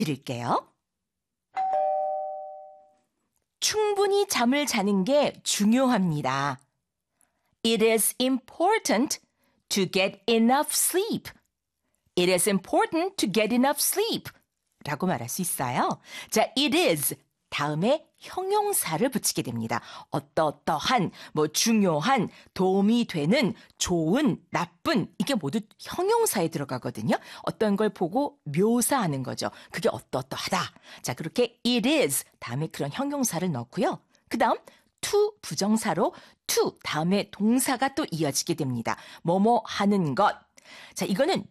읽을게요. 충분히 잠을 자는 게 중요합니다. It is important to get enough sleep. It is important to get enough sleep. 라고 말할 수 있어요. 자, it is 다음에 형용사를 붙이게 됩니다. 어떠한, 중요한, 도움이 되는, 좋은, 나쁜 이게 모두 형용사에 들어가거든요. 어떤 걸 보고 묘사하는 거죠. 그게 어떠하다. 자, 그렇게 it is 다음에 그런 형용사를 넣고요. 그 다음 to 부정사로 to 다음에 동사가 또 이어지게 됩니다. 뭐뭐 하는 것. 자, 이거는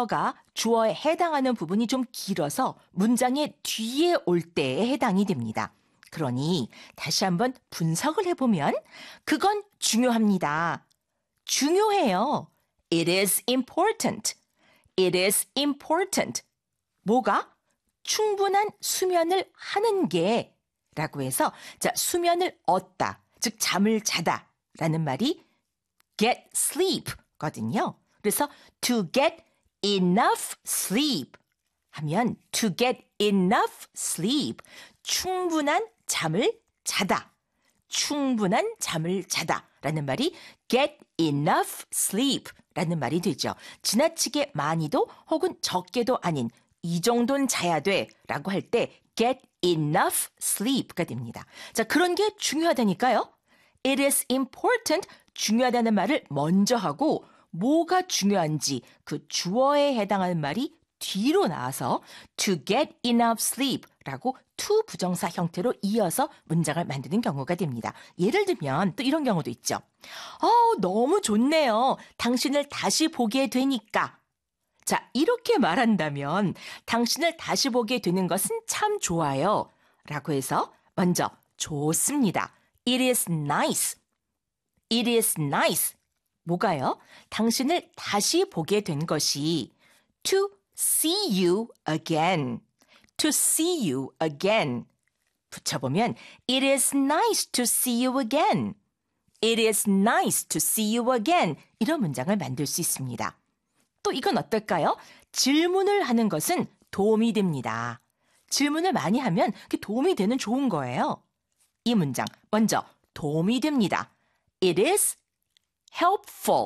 주어에 해당하는 부분이 좀 길어서 문장의 뒤에 올 때에 해당이 됩니다. 그러니 다시 한번 분석을 해보면 그건 중요합니다. 중요해요. It is important. It is important. 뭐가? 충분한 수면을 하는 게 라고 해서 자, 수면을 얻다, 즉 잠을 자다 라는 말이 get sleep 거든요. 그래서 to get enough sleep 하면 to get enough sleep, 충분한 잠을 자다. 충분한 잠을 자다 라는 말이 get enough sleep 라는 말이 되죠. 지나치게 많이도 혹은 적게도 아닌 이 정도는 자야 돼 라고 할 때 get enough sleep가 됩니다. 자, 그런 게 중요하다니까요. It is important, 중요하다는 말을 먼저 하고 뭐가 중요한지 그 주어에 해당하는 말이 뒤로 나와서 to get enough sleep 라고 to 부정사 형태로 이어서 문장을 만드는 경우가 됩니다. 예를 들면 또 이런 경우도 있죠. 너무 좋네요. 당신을 다시 보게 되니까. 자, 이렇게 말한다면 당신을 다시 보게 되는 것은 참 좋아요. 라고 해서 먼저 좋습니다. It is nice. It is nice. 뭐가요? 당신을 다시 보게 된 것이 to see you again. To see you again. 붙여보면 It is nice to see you again. It is nice to see you again. 이런 문장을 만들 수 있습니다. 또 이건 어떨까요? 질문을 하는 것은 도움이 됩니다. 질문을 많이 하면 그게 도움이 되는 좋은 거예요. 이 문장 먼저 도움이 됩니다. It is helpful.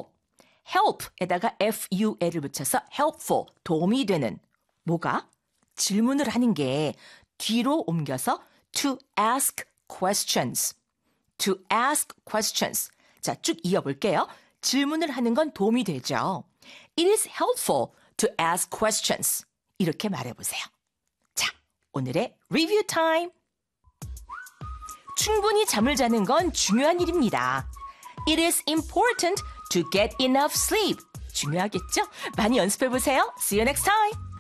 help에다가 ful을 붙여서 helpful, 도움이 되는. 뭐가? 질문을 하는 게 뒤로 옮겨서 to ask questions. To ask questions. 자, 쭉 이어볼게요. 질문을 하는 건 도움이 되죠. It is helpful to ask questions. 이렇게 말해보세요. 자, 오늘의 리뷰 타임. 충분히 잠을 자는 건 중요한 일입니다. It is important to get enough sleep. 중요하겠죠? 많이 연습해보세요. See you next time.